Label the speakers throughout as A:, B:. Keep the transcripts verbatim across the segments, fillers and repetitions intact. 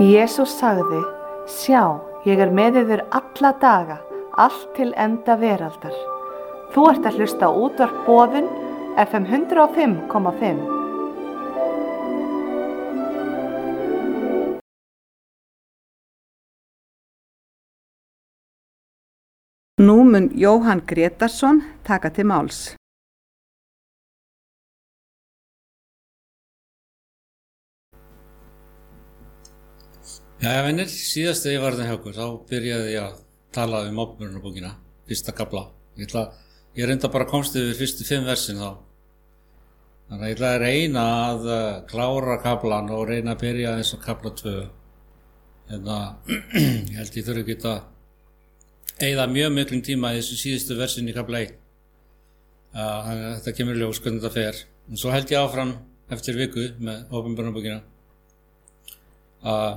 A: Jesús sagði, sjá, ég er með yður alla daga, allt til enda veraldar. Þú ert að hlusta á útvarp Boðun, F M hundrað og fimm komma fimm. Nú mun Jóhann Grétarsson taka til máls.
B: Jæja vinir, síðast þegar ég var það hjá okkur, þá byrjaði ég að tala um Ábyrnarbókina, fyrsta kafla. Ég, ætla, ég reynda bara komst yfir fyrstu fimm versin þá. Þannig að ég ætla að reyna að klára kaflan og reyna að byrja eins og kafla tvö. En að ég held ég þurfi ekki að eyða mjög miklum tíma í þessu síðustu versin í kafla eitt. Þannig að þetta kemur ljós hvernig þetta fer. En svo held ég áfram eftir viku með Ábyrnarbókina. Að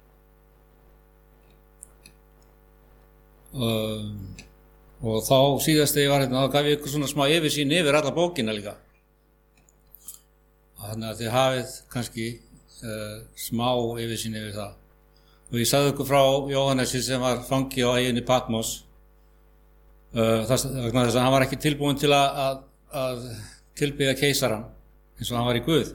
B: Uh, og þá síðast þegar ég var hérna þá gaf ég ykkur svona smá yfirsýn yfir alla bókina líka, þannig að þið hafið kannski uh, smá yfirsýn yfir það. Og ég sagði ykkur frá Jóhannesi sem var fangi á eyjunni Patmos, uh, þess, þess að hann var ekki tilbúinn til að, að, að tilbiðja keisaran eins og hann var í Guð.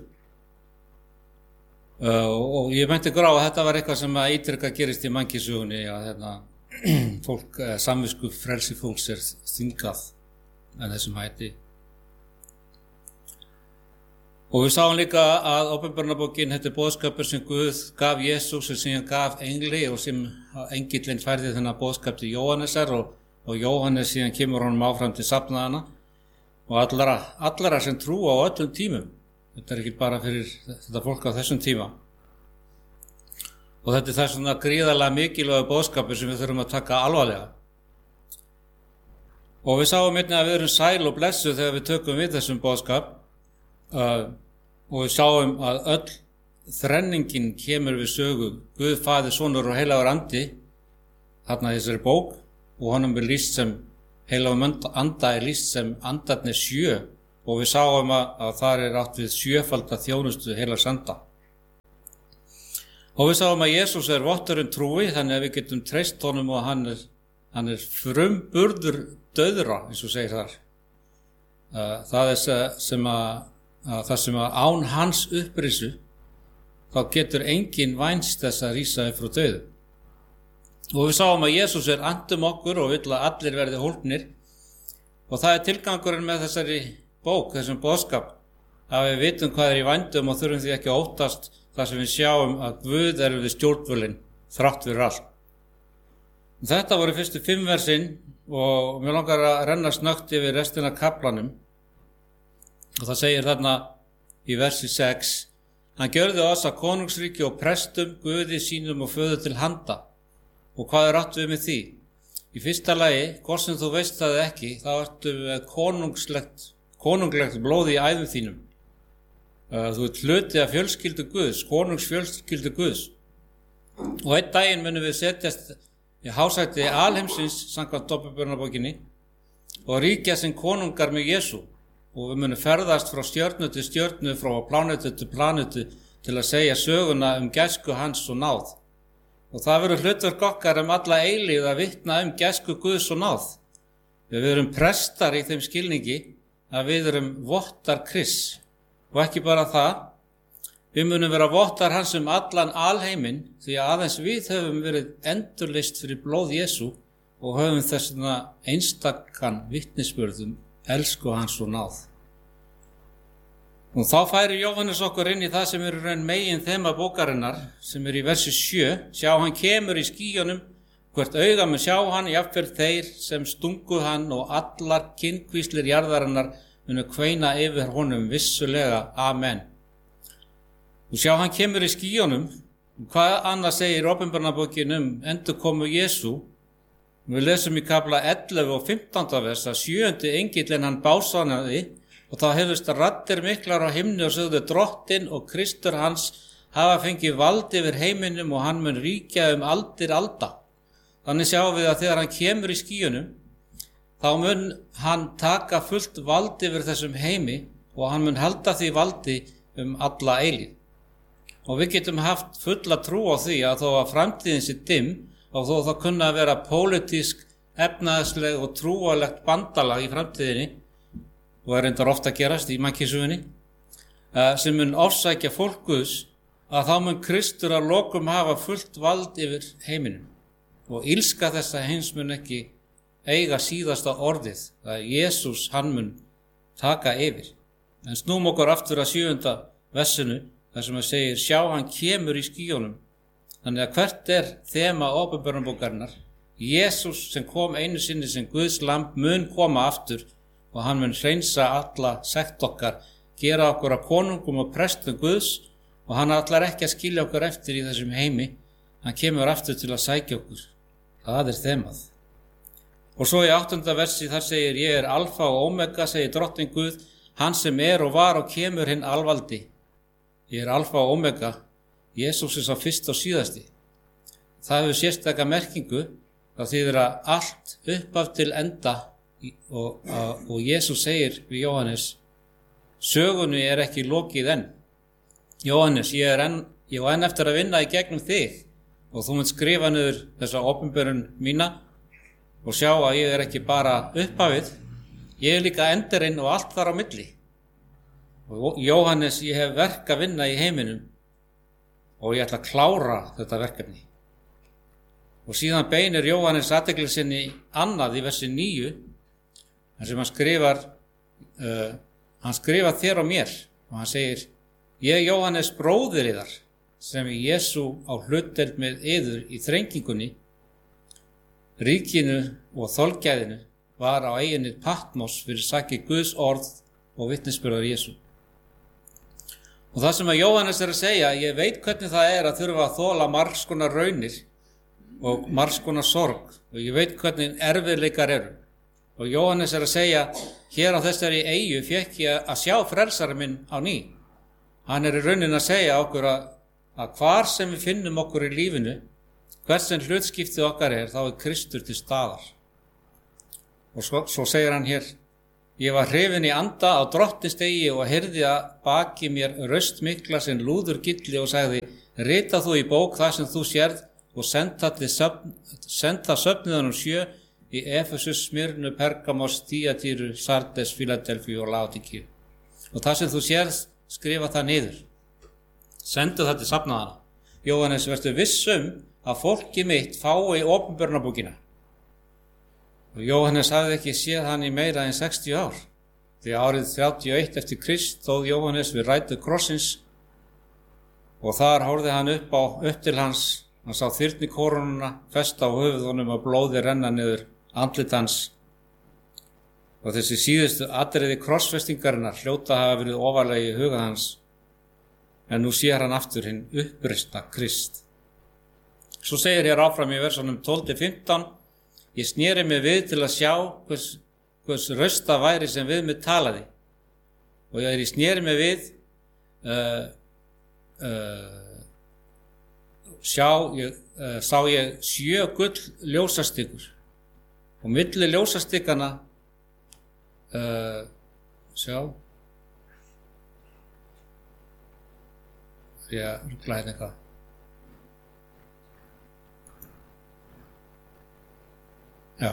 B: uh, og, og ég meinti ykkur á að þetta var eitthvað sem að ítrekka gerist í mannkynssögunni, að hérna fólk, eh, samvisku frelsi fólks er þvingað en þessum hætti. Og við sáum líka að Ábyrnarbókin, þetta er boðskapur sem Guð gaf Jesús sem síðan gaf engli og sem engillinn færði þennan boðskap til Jóhannesar og, og Jóhannes síðan kemur honum áfram til safnaðana og allara, allara sem trúa á öllum tímum. Þetta er ekki bara fyrir þetta fólk á þessum tíma. Og þetta er það svona gríðarlega mikilvægur boðskapur sem við þurfum að taka alvarlega. Og við sáum einnig að við erum sæl og blessuð þegar við tökum við þessum boðskap uh, og við sáum að öll þrenningin kemur við sögu. Guð, Faðir, Sonur og heilagur andi þarna í þessari bók og honum er lýst sem heilagur anda er lýst sem andarnir sjö og við sáum að, að þar er átt við sjöfalda þjónustu heilags anda. Og við sáum að Jesús er votturinn trúi, þannig að við getum treyst honum og hann er, hann er frumburður dauðra, eins og segir þar. Það er sem að, að, það sem að án hans upprisu, þá getur enginn vænst þess að rísa upp frá dauðu. Og við sáum að Jesús er andum okkur og vill að allir verði hólpnir. Og það er tilgangurinn með þessari bók, þessum boðskap, að við vitum hvað er í vændum og þurfum því ekki að óttast þar sem við sjáum að Guð er við stjórnvölinn þrátt fyrir allt. Þetta voru fyrstu fimm versin og mér langar að renna snöggt yfir restina af kaflanum. Og það segir þarna í versi sex: Hann gjörði oss að konungsríki og prestum, Guði sínum og föður til handa. Og hvað er átt við með því? Í fyrsta lagi, hvort sem þú veist það ekki, þá ertu með konungslegt, konunglegt blóð í æðum þínum. Þú ert hluti af fjölskyldu Guðs, konungsfjölskyldu Guðs. Og einn daginn munum við setjast í hásæti alheimsins samkvæmt Ábyrnarbókinni og ríkja sem konungar með Jesú. Og við munum ferðast frá stjörnu til stjörnu, frá plánetu til planetu til að segja söguna um gæsku hans og náð. Og það verður hlutverk okkar um alla eilífð að vitna um gæsku Guðs og náð. Við erum prestar í þeim skilningi að við erum vottar Krists. Og ekki bara það, við munum vera vottar hans um allan alheiminn því að aðeins við höfum verið endurlist fyrir blóð Jesú og höfum þessuna einstakann vitnisburðum elsku hans og náð. Og þá færi Jóhannes okkur inn í það sem er raun megin þema bókarinnar sem er í versi sjö. Sjá, hann kemur í skýjunum, hvert auga mun sjá hann, jafnvel þeir sem stungu hann og allar kynkvíslir jarðarinnar munu kveina yfir honum vissulega, amen. Og sjá, hann kemur í skýjunum. Hvað annað segir Ábyrnarbókin um endurkomu Jesú? Við lesum í kafla ellefu og fimmtánda vers að sjöundi engillinn hann básanaði og þá heyrðust raddir miklar á himni og sögðu: Drottinn og Kristur hans hafa fengið vald yfir heiminum og hann mun ríkja um aldir alda. Þannig sjáum við að þegar hann kemur í skýjunum, þá mun hann taka fullt vald yfir þessum heimi og hann mun halda því valdi um alla eilífð. Og við getum haft fulla trú á því að þó að framtíðin sé dimm og þó það kunna að vera pólitísk, efnaðsleg og trúalegt bandalag í framtíðinni og er reyndar ofta að gerast í mannkynssögunni sem mun ofsækja fólk Guðs, að þá mun Kristur að lokum hafa fullt vald yfir heiminum og ilska þessa heims mun ekki eiga síðasta orðið, það er Jesús, hann mun taka yfir. En snúm okkur aftur að sjöunda versinu þar sem að segir, sjá hann kemur í skýjunum. Þannig að hvert er þema Åpenbarunarbókarinnar? Jesús sem kom einu sinni sem Guðs lamb mun koma aftur og hann mun hreinsa alla sekt okkar, gera okkur að konungum og prestum Guðs og hann ætlar ekki að skilja okkur eftir í þessum heimi. Hann kemur aftur til að sækja okkur. Það er þemað. Og svo í áttunda versi þar segir, ég er alfa og omega, segir drottinn Guð, hann sem er og var og kemur hinn alvaldi. Ég er alfa og omega, Jesús er sá fyrst og síðasti. Það hefur sérstaka merkingu, það þýðir að allt uppaf til enda og, og, og Jesús segir við Jóhannes, sögunni er ekki lokið enn. Jóhannes, ég er enn, ég á enn eftir að vinna í gegnum þig og þú munt skrifa niður þessa opinberun mína og sjá að ég er ekki bara upphafið, ég er líka endurinn og allt þar á milli. Og Jóhannes, ég hef verk að vinna í heiminum og ég ætla að klára þetta verkefni. Og síðan beinir Jóhannes athygli sinni annað í versi níu, þar sem hann skrifar, uh, hann skrifar þér og mér og hann segir, ég Jóhannes bróðir yðar, sem í Jesú á hlutdeild með yður í þrengingunni, ríkinu og þolgæðinu var á eyjunni Patmos fyrir sakir Guðs orð og vitnisburðar Jesú. Og það sem að Jóhannes er að segja, ég veit hvernig það er að þurfa að þola margs konar raunir og margs konar sorg og ég veit hvernig erfiðleikar eru. Og Jóhannes er að segja, hér á þessari eyju fékk ég að sjá frelsara minn á ný. Hann er í raunin að segja okkur að, að hvar sem við finnum okkur í lífinu, hvers sem hlutskiptið okkar er, þá er Kristur til staðar. Og svo, svo segir hann hér, ég var hrifinn í anda á drottnistigi og heyrði að baki mér röst mikla sem lúður gilli og sagði, rita þú í bók það sem þú sérð og send það til söfn, send það söfniðanum sjö í Efesus, Smyrnu, Pergamos, Thyatíru, Sardes, Philadelphíu og Laodíkíu. Og það sem þú sérð, skrifa það niður. Sendu það til safnaðana. Jóhannes, vertu vissum að fólki mitt fái Åpenbarunarbókina. Og Jóhannes hafði ekki séð hann í meira en sextíu ár. Því árið þrjátíu og eitt eftir Krist stóð Jóhannes við rætur krossins og þar horfði hann upp, á, upp til hans, hann sá þyrnikórónuna festa á höfuðunum og blóði renna niður andlit hans. Og þessi síðustu atriði krossfestingarinnar hljóta hafa verið ofarlega í huga hans, en nú sér hann aftur hinn uppreista Krist. Svo segir hér áfram í versunum tólf til fimmtán, ég sneri mig við til að sjá hvers, hvers rösta væri sem við mig talaði. Og ég sneri mig við, uh, uh, sjá, ég, uh, sá ég sjö gull ljósastikur. Og milli ljósastikana, uh, sjá, ég rugla hérna eitthvað. Já.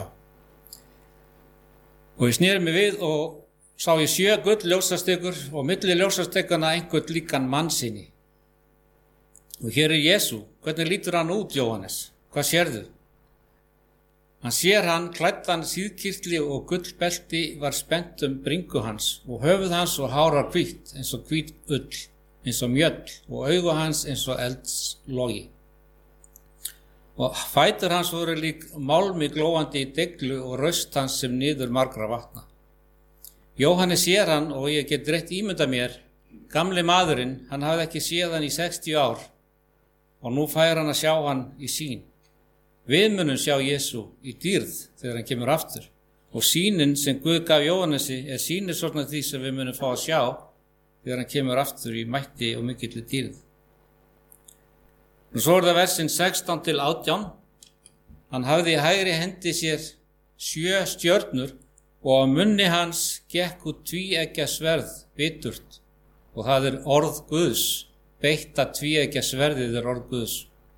B: Og ég sneri mig við og sá ég sjö gull ljósastikur og milli ljósastikana einhvern líkan mannsini. Og hér er Jesú. Hvernig lítur hann út, Jóhannes? Hvað sérðu? Hann sér hann, klæddan síðkirtli og gullbelti var spennt um bringu hans og höfuð hans og hárar hvítt eins og hvít ull, eins og mjöll og augu hans eins og eldslogi. Og fætur hans voru lík málmi glóandi í deglu og raust hans sem niður margra vatna. Jóhannes sér hann og ég get rétt ímynda mér, gamli maðurinn, hann hafði ekki séð hann í sextíu ár og nú fær hann að sjá hann í sýn. Við munum sjá Jesú í dýrð þegar hann kemur aftur og sýnin sem Guð gaf Jóhannesi er sýnir svona því sem við munum fá að sjá þegar hann kemur aftur í mætti og mikilli dýrð. Og svo er það versin sextán til átján. Hann hafði í hægri hendi sér sjö stjörnur og á munni hans gekk út tvíeggja sverð biturt og það er orð Guðs beitta tvíeggja sverðið er orð Guðs.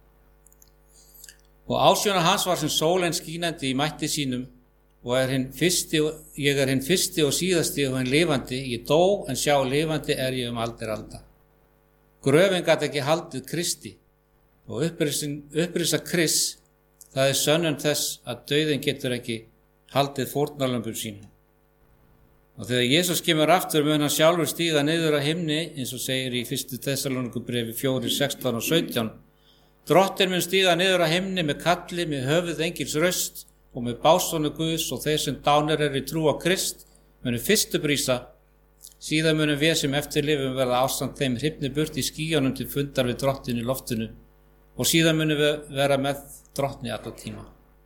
B: Og ásjóna hans var sem sólin skínandi í mætti sínum og er hinn fyrsti, ég er hinn fyrsti og síðasti og hinn lifandi, ég dó en sjá lifandi er ég um aldir alda. Gröfin gat ekki haldið Kristi og upprisa Krists, það er sönnun þess að dauðinn getur ekki haldið fórnarlömbum sínum. Og þegar Jesús kemur aftur mun hann sjálfur stíga niður að himni, eins og segir í fyrstu Tessalónikubréfi fjórir, sextán og sautján. Drottinn mun stíga niður að himni með kalli, með höfuð engils röst og með básónu Guðs, og þeir sem dánir eru í trú á Krist munu fyrstu brísa. Síðan munum við sem eftir lifum verða ásamt þeim hrifnir burt í skýjunum til fundar við Drottinn í loftinu, og síðan munum við vera með Drottni alla tíma.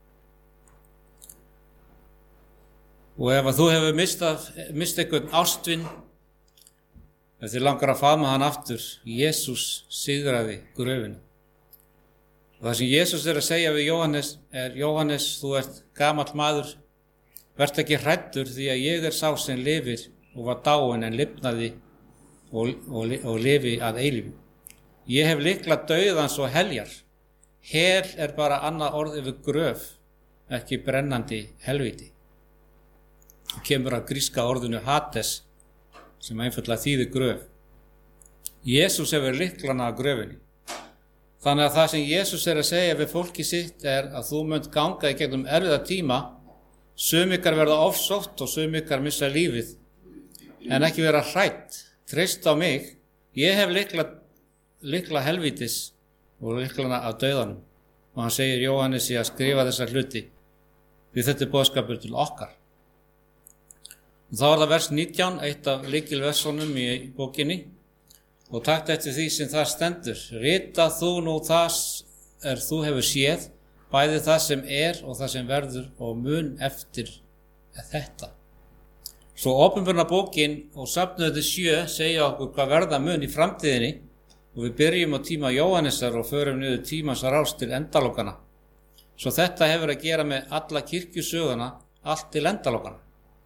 B: Og ef að þú hefur mistað, mistað einhvern ástvinn, ef þið langar að faðma hann aftur, Jesús sigraði gröfina. Og það sem Jesús er að segja við Jóhannes er: Jóhannes, þú ert gamall maður, vertu ekki hræddur, því að ég er sá sem lifir og var dáinn en lifnaði og, og, og lifi að eilífu. Ég hef lykla dauðans og heljar. Hel er bara annað orð yfir gröf, ekki brennandi helvíti. Og kemur að gríska orðinu Hades, sem einfaldlega þýðir gröf. Jesús hefur lyklana að gröfinni. Þannig að það sem Jesús er að segja við fólki sitt er að þú munt ganga í gegnum erfiða tíma, sum ykkar verða ofsótt og sum ykkar missa lífið, en ekki vera hrædd. Treyst á mig, ég hef lykla, lykla helvítis og lyklana af dauðanum. Og hann segir Jóhannesi að skrifa þessa hluti, því þetta er boðskapur til okkar. Og þá er það vers nítján, eitt af lykilversunum í bókinni, og takt eftir því sem það stendur: Rita þú nú það er þú hefur séð, bæði það sem er og það sem verður, og mun eftir þetta. Svo opinberna bókin og safnöðu sjö segja okkur hvað verða mun í framtíðinni, og við byrjum á tíma Jóhannesar og förum niður tímans rás til endalokana. Svo þetta hefur að gera með alla kirkjusöguna, allt til endalokana.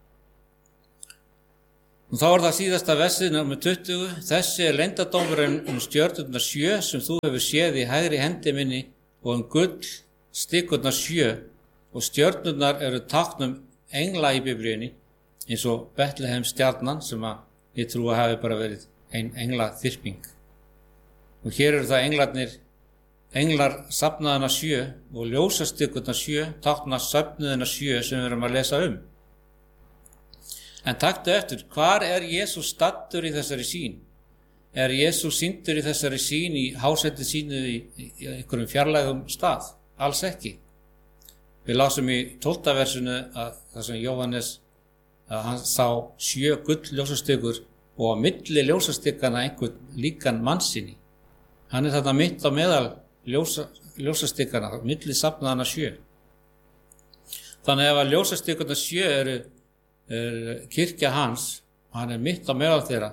B: Og þá er það síðasta versið númer tuttugu. Þessi er leyndardómurinn um stjörnurnar sjö sem þú hefur séð í hægri hendi minni, og um gull stikurnar sjö, og stjörnurnar eru táknum engla í Biblíunni, eins og Betlehem stjarnan, sem að ég trú að hafi bara verið ein engla þyrping. Og hér eru það englarnir, englar safnaðana sjö, og ljósastikurnar sjö tákna safnuðina sjö sem við erum að lesa um. En taktu eftir, hvar er Jesús staddur í þessari sýn? Er Jesús sýndur í þessari sýn í hásetti sínu í, í, í einhverjum fjarlægum stað? Alls ekki. Við lásum í tólfta versinu að það sem Jóhannes, að hann sá sjö gull ljósastykur og á milli ljósastykana einhvern líkan mannsini. Hann er þarna mitt á meðal ljósa, ljósastykana, milli safnaðana sjö. Þannig ef að ljósastykurna sjö eru er kirkja hans, og hann er mitt á meðal þeirra.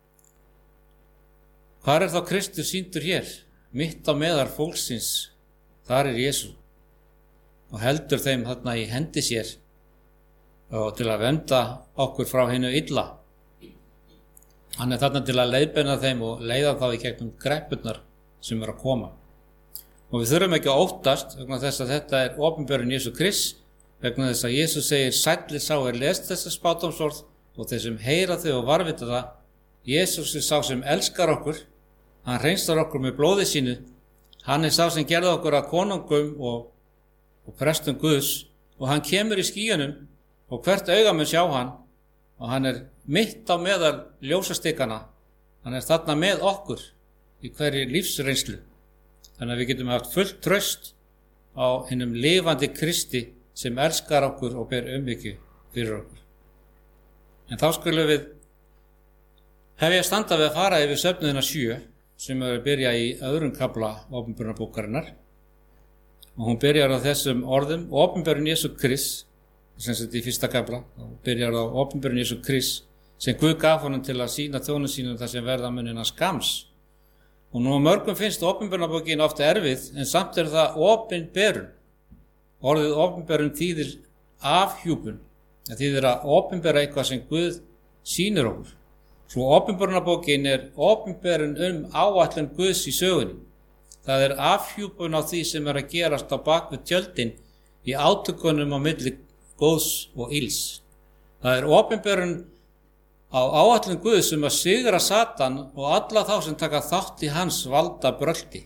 B: Hvar er þá Kristus sýndur hér? Mitt á meðal fólksins, þar er Jesú, og heldur þeim þarna í hendi sér og til að vernda okkur frá hinu illa. Hann er þarna til að leiðbeina þeim og leiða þá í gegnum greppurnar sem er að koma. Og við þurfum ekki að óttast vegna þess að þetta er opinberun Jesú Krist, vegna þess að Jesús segir: Sælli sá er lest þessa spádómsorð og þeir sem heyra þau og varvita það. Jesús er sá sem elskar okkur, hann hreinstar okkur með blóði sínu, hann er sá sem gerði okkur að konungum og, og prestum Guðs, og hann kemur í skýjunum og hvert auga mun sjá hann, og hann er mitt á meðal ljósastikana, hann er þarna með okkur í hverju lífsreynslu, þannig að við getum haft fullt traust á hinum lifandi Kristi sem elskar okkur og ber umhyggju fyrir okkur. En þá skulum við hefja standa við að fara yfir söfnuðina sjö, sem er að byrja í öðrum kafla opinberunarbókarinnar, og hún byrjar á þessum orðum: opinberun Jesú Krist, sem sagt í fyrsta kafla, og byrjar á opinberun Jesú Krist, sem Guð gaf honum til að sýna þjónum sínum það sem verða munina skams. Og nú mörgum finnst opinberunarbókin ofta erfið, en samt er það opinberun. Orðið opinberun þýðir afhjúpun, það þýðir að opinbera eitthvað sem Guð sýnir okkur. Svo opinberunarbókin er opinberun um áætlun Guðs í sögunni. Það er afhjúpun á því sem er að gerast á bak við tjöldin í átökunum á milli góðs og ills. Það er opinberun á áætlun Guðs um að sigra Satan og alla þá sem taka þátt í hans valda brölti.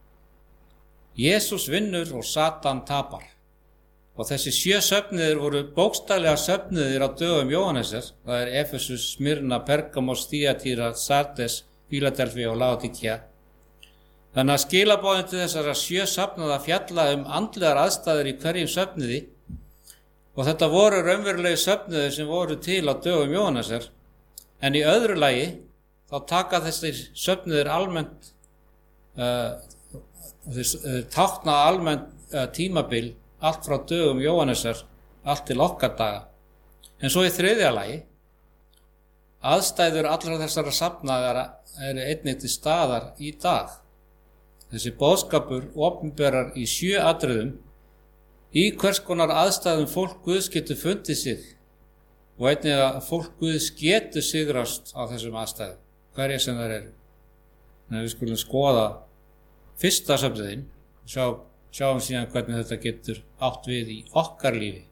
B: Jesús vinnur og Satan tapar. Og þessi sjö söfniðir voru bókstaflega söfniðir á dögum Jóhannesar. Það er Efesus, Smyrna, Pergamos, Þýatýra, Sardes, Fíladelfía og Laodíkía. Þannig að skilaboðin til þessara sjö söfnaða fjalla um andlegar aðstæður í hverjum söfniði og þetta voru raunverulegi söfniðir sem voru til á dögum Jóhannesar. En í öðru lagi þá taka þessir söfniðir almennt uh, þeir tákna almennt uh, tímabil allt frá dögum Jóhannesar allt til okkar daga. En svo í þriðja lagi aðstæður allra þessara safnaðara eru einnig til staðar í dag. Þessi boðskapur opinberar í sjö atriðum í hvers konar aðstæðum fólk Guðs getur fundið sig og einnig að fólk Guðs getur sigrast á þessum aðstæðum, hverja sem þær eru. Þannig að við skulum skoða fyrsta söfniðinn og sjá, sjáum síðan hvernig þetta getur átt við í okkar lífi.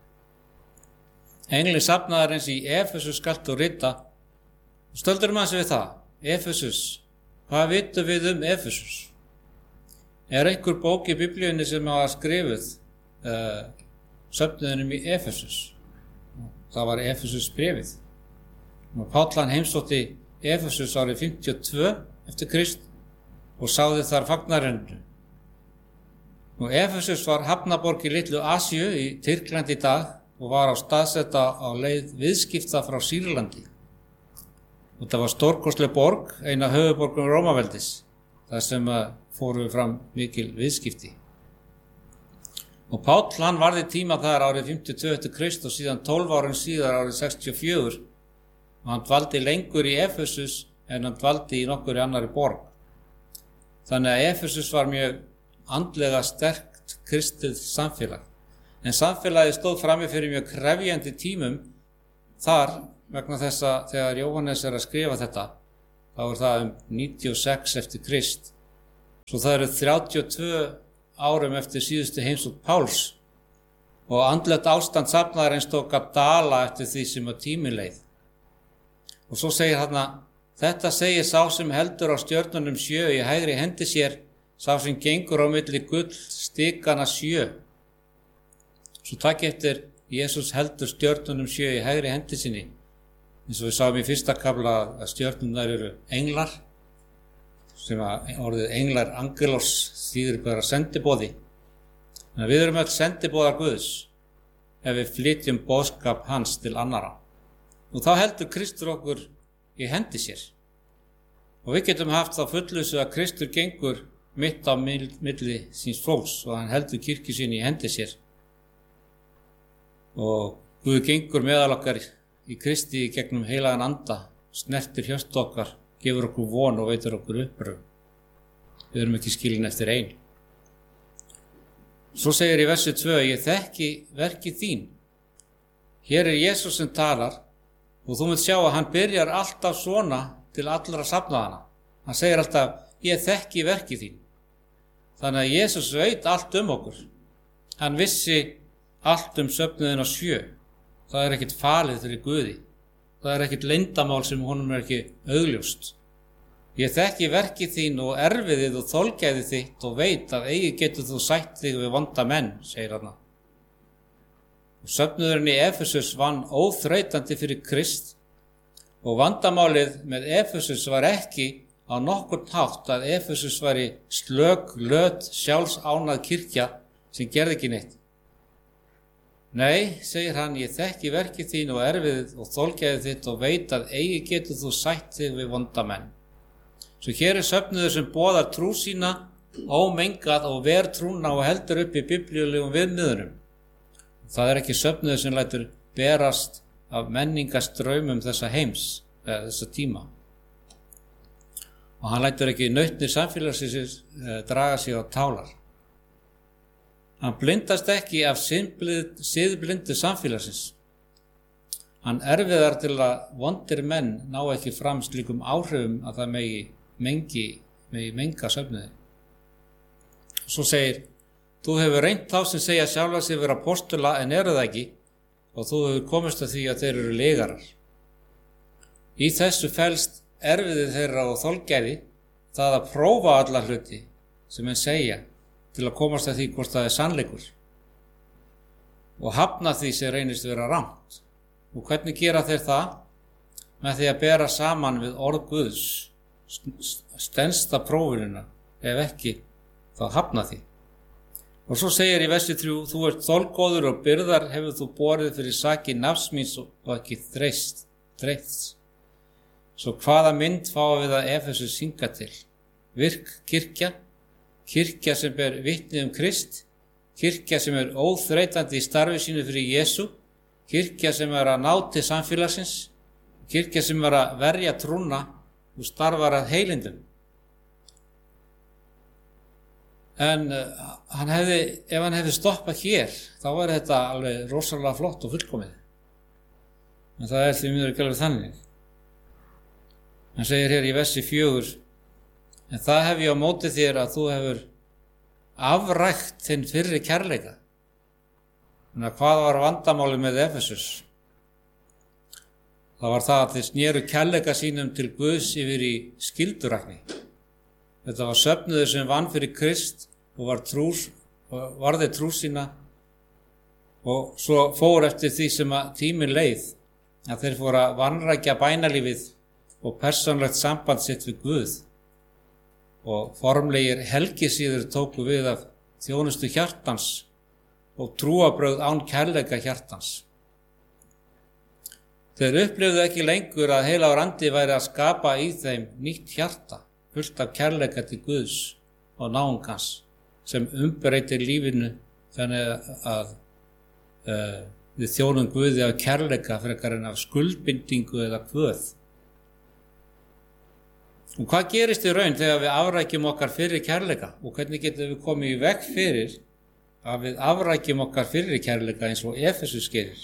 B: Engli safnaðarins í Efesus skalt þú rita og stöldur maður sig við það. Efesus, hvað vitum við um Efesus? Er einhver bók í Biblíunni sem hafa skrifuð uh, söfniðinum í Efesus? Það var Efesus bréfið. Páll hann heimsótti Efesus árið fimmtíu og tvö eftir Krist og sáði þar fagnarennu. Og Efesus var hafnaborg í litlu Asíu í Tyrkland í dag og var á staðsetta á leið viðskipta frá Sýrlandi. Og það var stórkostleg borg, eina höfuðborgum Rómaveldis, þar sem fóru fram mikil viðskipti. Og Páll hann varði tíma þar árið fimmtíu og tvö eftir Krist og síðan tólf árum síðar árið sextíu og fjögur og hann dvaldi lengur í Efesus en hann dvaldi í nokkurri annari borg. Þannig að Efesus var mjög andlega sterkt kristið samfélag. En samfélagið stóð frammi fyrir mjög krefjandi tímum þar vegna þess að þegar Jóhannes er að skrifa þetta, þá er það um níutíu og sex eftir Krist. Svo það eru þrjátíu og tvö árum eftir síðustu heimsókn Páls og andlegt ástand safnaðarins tók að dala eftir því sem að tíminn leið. Og svo segir þarna, þetta segir sá sem heldur á stjörnunum sjö í hægri hendi sér, sá sem gengur á milli gull stikana sjö. Svo takk eftir Jesús heldur stjörnunum sjö í hægri hendi sinni. Eins og við sáum í fyrsta kafla að stjörnunar eru englar, sem að orðið englar angelos þýðir bara sendiboði. Þannig að við erum öll sendiboðar Guðs ef við flytjum boðskap hans til annara. Og þá heldur Kristur okkur í hendi sér. Og við getum haft þá fullvissu að Kristur gengur mitt á milli síns fólks og hann heldur kirkju sinni í hendi sér. Og Guð gengur meðal okkar í Kristi í gegnum heilagan anda, snertir hjörtu okkar, gefur okkur von og veitir okkur uppröfun. Við erum ekki skilin eftir ein. Svo segir í versi tvö, ég þekki verki þín. Hér er Jesús sem talar og þú munt sjá að hann byrjar alltaf svona til allra safnaðana. Hann segir alltaf, ég þekki verki þín. Þannig að Jesús veit allt um okkur. Hann vissi allt um söfnuðina sjö. Það er ekkit falið fyrir Guði. Það er ekkit leyndamál sem honum er ekki augljóst. Ég þekki verki þín og erfiðið og þolgæði þitt og veit að eigi getur þú sætt þig við vonda menn, segir hann. Og söfnuðurinn í Efesus vann óþreytandi fyrir Krist og vandamálið með Efesus var ekki á nokkurn hátt að Efesus var í slök, löt, sjálfsánað kirkja sem gerði ekki neitt. Nei, segir hann, ég þekki verki þín og erfiðið og þolgæði þitt og veit að eigi getur þú sætt þig við vonda menn. Svo hér er söfnuður sem boðar trú sína, ómengað og ver trúna og heldur upp í biblíulegum viðmiðunum. Það er ekki söfnuður sem lætur berast af menningastraumum þessa heims, eða þessa tíma. Og hann lætur ekki nautnir samfélagsins draga sig á tálar. Hann blindast ekki af siðblindu samfélagsins. Hann erfiðar til að vondir menn ná ekki fram slíkum áhrifum að það megi mengi, megi menga söfnuði. Svo segir, þú hefur reynt þá sem segja sjálfa sig vera apóstola en eru það ekki og þú hefur komist að því að þeir eru legarar. Í þessu felst erfiði þeirra og þolgæði það að prófa alla hluti sem menn segja til að komast að því hvort það er sannleikur og hafna því sem reynist vera rangt. Og hvernig gera þeir það? Með því að bera saman við orð Guðs, stensta prófunina, ef ekki, þá hafna því. Og svo segir í versi þrjú, þú ert þolgóður og byrðar hefur þú borið fyrir saki nafs míns og ekki þreist, þreist. Svo hvaða mynd fáum við að Efesus synga til? Virk kirkja, kirkja sem ber vitni um Krist, kirkja sem er óþreytandi í starfi sínu fyrir Jesú, kirkja sem er að ná til samfélagsins, kirkja sem er að verja trúna og starfar að heilindum. En uh, hann hefði, ef hann hefði stoppað hér, þá var þetta alveg rosalega flott og fullkomið. En það er því miður ekki alveg þannig. Hann segir hér í versi fjögur, en það hef ég á móti þér að þú hefur afrækt þinn fyrri kærleika. Þannig að hvað var vandamáli með Efesus? Það var það að þeir snéru kærleika sínum til Guðs yfir í skyldurækni. Þetta var söfnuður sem vann fyrir Krist og var trús, og varði trú sína og svo fór eftir því sem að tíminn leið að þeir fóru að vanrækja bænalífið og persónlegt samband sitt við Guð og formlegir helgisíður tóku við af þjónustu hjartans og trúarbrögð án kærleika hjartans. Þeir upplifðu ekki lengur að heilagur andi væri að skapa í þeim nýtt hjarta, fullt af kærleika til Guðs og náungans, sem umbreytir lífinu þannig að uh, við þjónum Guði af kærleika frekar en af skuldbindingu eða kvöð. Og hvað gerist í raun þegar við afrækjum okkar fyrir kærleika og hvernig getum við komið í veg fyrir að við afrækjum okkar fyrir kærleika eins og Efesus gerir?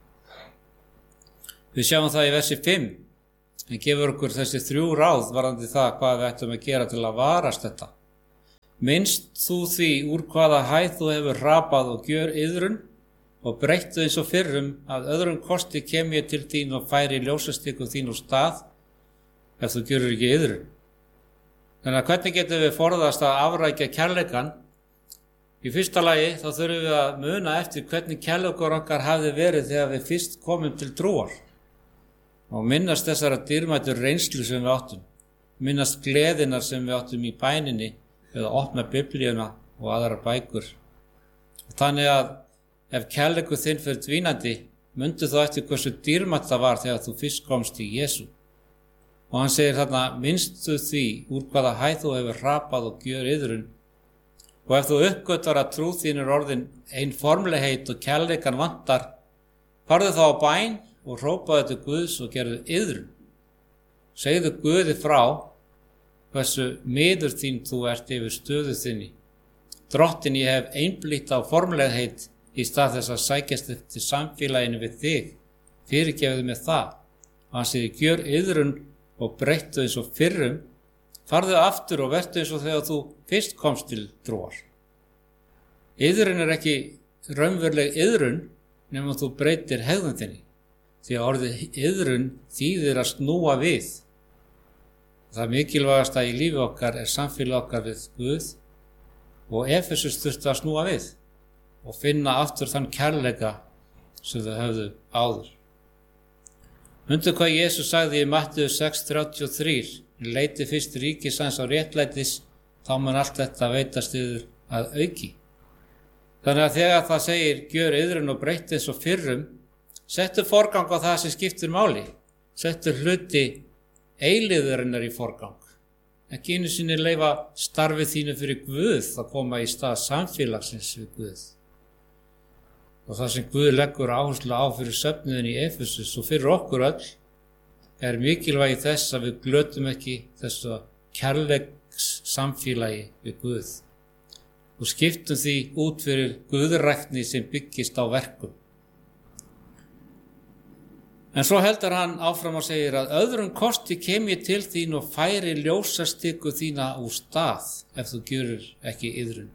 B: Við sjáum það í versi fimm. Hann gefur okkur þessi þrjú ráð varðandi það hvað við ættum að gera til að varast þetta. Minnst þú því úr hvaða hæð þú hefur hrapað og gjör iðrun og breyttu eins og fyrrum að öðrum kosti kem ég til þín og færi ljósastikum þín úr stað ef þú gjörur ekki iðrun. Þannig að hvernig getum við forðast að afrækja kærleikan? Í fyrsta lagi þá þurfum við að muna eftir hvernig kærleikur okkar hafði verið þegar við fyrst komum til trúar og minnast þessara dýrmætu reynslu sem við áttum, minnast gleðinar sem við áttum í bæninni eða opna biblíuna og aðrar bækur. Þannig að ef kærleikur þinn fer dvínandi, mundu þú eftir hversu dýrmætt það var þegar þú fyrst komst í Jesú. Og hann segir þarna, minnstu því úr hvaða hæð þú hefur hrapað og gjör iðrun. Og ef þú uppgötvar að trú þín er orðin ein formlegheit og kærleikan vantar, farðu þá á bæn og hrópaðu til Guðs og gerðu iðrun. Segðu Guði frá hversu miður þín þú ert yfir stöðu þinni. Drottin, ég hef einblítt á formlegheit í stað þess að sækjast eftir samfélaginu við þig. Fyrirgefðu með það. Og hann segir, gjör iðrun og breyttu eins og fyrrum, farðu aftur og vertu eins og þegar þú fyrst komst til trúar. Iðrun er ekki raunveruleg iðrun nema þú breytir hegðun þinni, því að orðið iðrun þýðir að snúa við. Það mikilvægasta í lífi okkar er samfélag okkar við Guð og Efesus þurftu að snúa við og finna aftur þann kærleika sem þau höfðu áður. Mundu hvað Jesús sagði í Mattheus sex þrjátíu og þrjú, leiti fyrst ríkis hans á réttlætis, þá mun allt þetta veitast yður að auki. Þannig að þegar það segir, gjör iðrun og breyttu eins og fyrrum, settu forgang á það sem skiptir máli, settu hluti eilíðurinnar í forgang. Ekki einu sinni leyfa starfið þínu fyrir Guð að koma í stað samfélagsins við Guð. Og það sem Guð leggur áherslu á fyrir söfnuðin í Efesus og fyrir okkur öll er mikilvægi þess að við glötum ekki þessu kærleiks samfélagi við Guð og skiptum því út fyrir guðræktni sem byggist á verkum. En svo heldur hann áfram og segir að öðrum kosti kem ég til þín og færi ljósastiku þína úr stað ef þú gjörur ekki iðrun.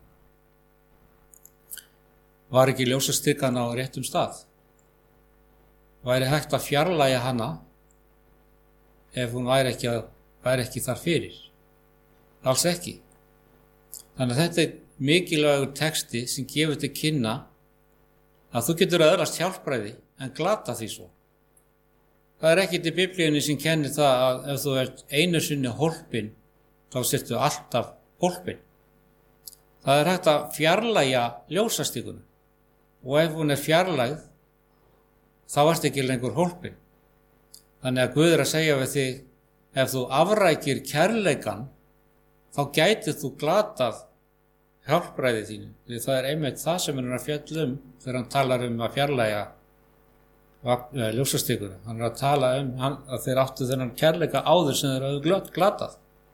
B: Var ekki ljósastikan á réttum stað? Væri hægt að fjarlægja hana ef hún væri ekki, að, væri ekki þar fyrir? Alls ekki. Þannig að þetta er mikilvægur texti sem gefur til kynna að þú getur öðlast hjálpræði en glata því svo. Það er ekkert í Biblíunni sem kennir það að ef þú ert einu sinni hólpin, þá sértu alltaf hólpin. Það er hægt að fjarlægja ljósastikunum og ef hún er fjarlægð, þá ert ekki lengur hólpin. Þannig að Guð er að segja við þig, ef þú afrækir kærleikan, þá gætir þú glatað hjálpræði þínu. Því það er einmitt það sem hann er að fjalla um þegar hann talar um að fjarlægja ljósastikuna. Hann er að tala um hann, að þeir áttu þennan kærleika áður sem þeir hafðu glatað.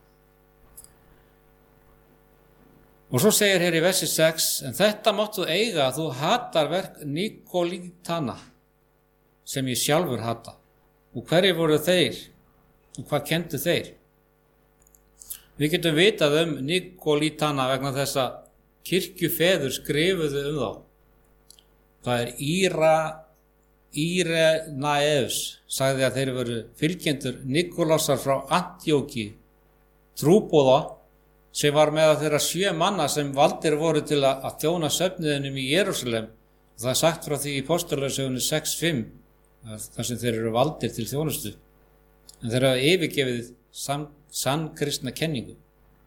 B: Og svo segir hér í versi sex, en þetta máttu eiga að þú hatar verk Nikolítana sem ég sjálfur hata. Og hverjir voru þeir? Og hvað kendu þeir? Við getum vitað um Nikolítana vegna þess að kirkjufeður skrifuðu um þá. Það er Íra, Írenaeus sagði að þeir voru fylgjendur Nikolásar frá Antíóki, trúboða sem var meðal þeirra sjö manna sem valdir voru til að, að þjóna söfnuðinum í Jerúsalem. Það er sagt frá því í Póstalarsögunni sex fimm, þar sem þeir eru valdir til þjónustu. En þeir hafa yfirgefið sam, sann kristna kenningu.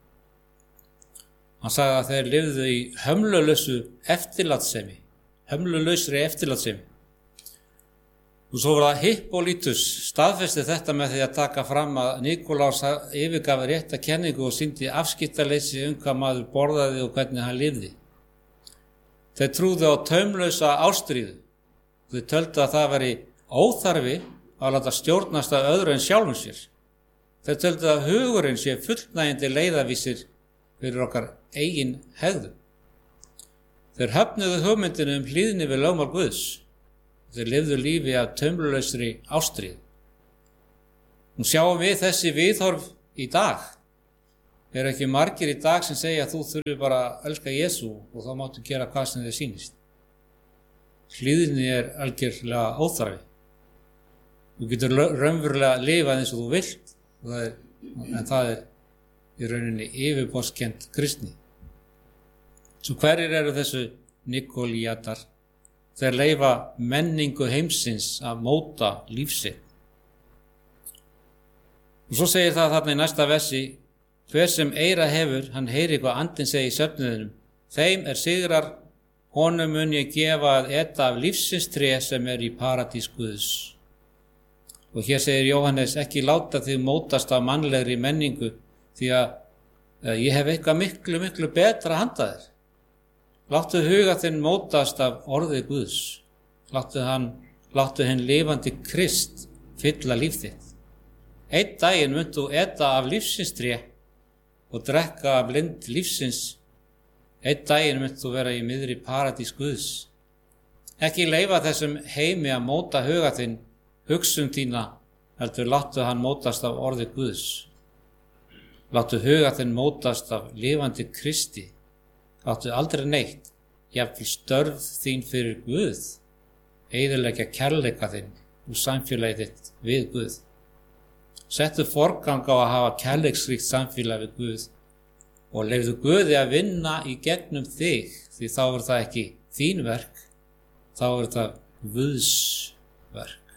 B: Hann sagði að þeir lifðu í hömlulausu eftirlatssemi, hömlulausri eftirlatssemi. Og svo var það Hippolytus staðfesti þetta með því að taka fram að Nikolás yfirgaf rétta kenningu og sýndi afskiptaleysi um hvað maður borðaði og hvernig hann lifði. Þeir trúðu á taumlausa ástríðu. Þeir töldu að það væri óþarfi að láta stjórnast af öðru en sjálfum sér. Þeir töldu að hugurinn sé fullnægjandi leiðavísir fyrir okkar eigin hegðun. Þeir höfnuðu hugmyndinu um hlýðni við lögmál Guðs. Þeir lifðu lífi af taumlausri ástríðu. Nú sjáum við þessi viðhorf í dag. Er ekki margir í dag sem segja að þú þurfi bara að elska Jesú og þá máttu gera hvað sem þér sýnist. Hlýðni er algjörlega óþarfi. Þú getur raunverulega lifað eins og þú vilt, og það er, en það er í rauninni yfirborðskennd kristni. Svo hverjir eru þessu Nikolítar? Þeir leyfa menningu heimsins að móta lífsitt. Og svo segir það þarna í næsta versi, hver sem eyra hefur, hann heyri hvað andinn segi í söfnuðinum. Þeim er sigrar, honum mun ég gefa að eta af lífsins tré sem er í paradís Guðs. Og hér segir Jóhannes, ekki láta þig mótast af mannlegri menningu, því að ég hef eitthvað miklu, miklu betra handa þér. Láttu huga þinn mótast af orði Guðs. Láttu hann, láttu hinn lifandi Krist fylla líf þitt. Einn daginn munt þú eta af lífsins tré og drekka af lind lífsins. Einn daginn munt þú vera í miðri paradís Guðs. Ekki leyfa þessum heimi að móta huga þinn, hugsun þína, heldur láttu hann mótast af orði Guðs. Láttu huga þinn mótast af lifandi Kristi. Láttu aldrei neitt, jafnvel störf þín fyrir Guð, eyðileggja kærleika þinn og samfélagið þitt við Guð. Settu forgang á að hafa kærleiksríkt samfélag við Guð og leyfðu Guði að vinna í gegnum þig, því þá er það ekki þín verk, þá er það Guðs verk.